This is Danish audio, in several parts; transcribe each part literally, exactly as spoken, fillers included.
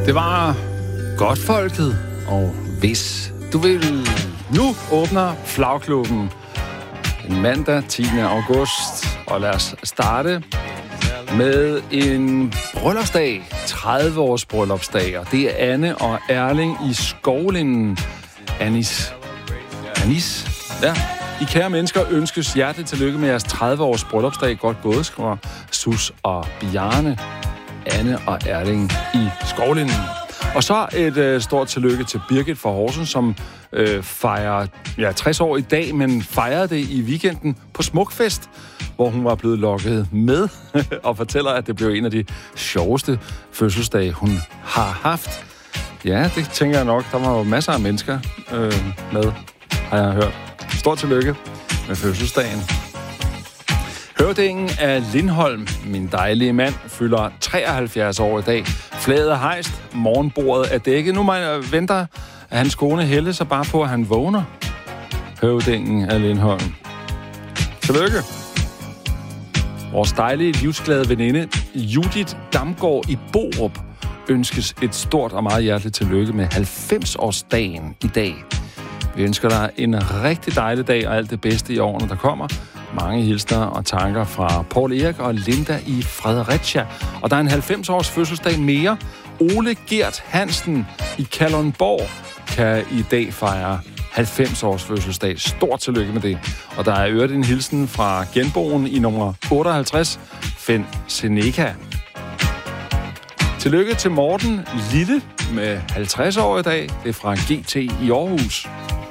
Det var Godtfolket, og hvis du vil, nu åbner Flagklubben en mandag tiende august, og lad os starte med en bryllupsdag, tredive års bryllupsdag, og det er Anne og Erling i Skovlinden. Anis. Anis? Ja. I kære mennesker ønskes hjerteligt tillykke med jeres tredive års bryllupsdag. Godt gået, skriver Sus og Bjarne, Anne og Erling i Skovlinden. Og så et øh, stort tillykke til Birgit fra Horsens, som øh, fejrer ja, tres år i dag, men fejrede det i weekenden på Smukfest, hvor hun var blevet lokket med og fortæller, at det blev en af de sjoveste fødselsdage, hun har haft. Ja, det tænker jeg nok. Der var jo masser af mennesker øh, med, har jeg hørt. Stort tillykke med fødselsdagen. Høvdingen af Lindholm, min dejlige mand, fylder treoghalvfjerds år i dag. Flaget er hejst, morgenbordet er dækket. Nu venter hans kone Helle så bare på, at han vågner. Høvdingen af Lindholm. Tillykke. Vores dejlige, livsglade veninde Judith Damgaard i Borup ønskes et stort og meget hjerteligt tillykke med halvfems-årsdagen i dag. Vi ønsker dig en rigtig dejlig dag og alt det bedste i årene, der kommer. Mange hilsner og tanker fra Paul Erik og Linda i Fredericia. Og der er en halvfems-års fødselsdag mere. Ole Gert Hansen i Kalundborg kan i dag fejre halvfems-års fødselsdag. Stort tillykke med det. Og der er øvrigt en hilsen fra genboen i nummer otteoghalvtreds, Finn Seneca. Tillykke til Morten Lille med halvtreds år i dag. Det er fra G T i Aarhus.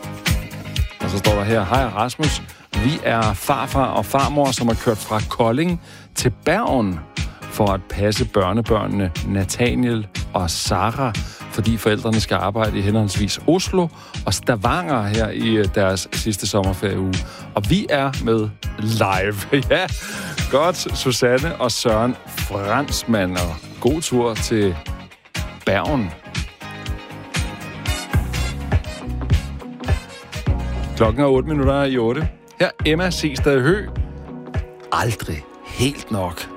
Og så står der her, hej Rasmus, vi er farfar og farmor, som har kørt fra Kolding til Bergen for at passe børnebørnene Nathaniel og Sara, fordi forældrene skal arbejde i henholdsvis Oslo og Stavanger her i deres sidste sommerferieuge. Og vi er med live. Ja, godt, Susanne og Søren Fransmann, og god tur til Bergen. Klokken er otte minutter i otte. Her Emma C. Stad Hø. Aldrig helt nok.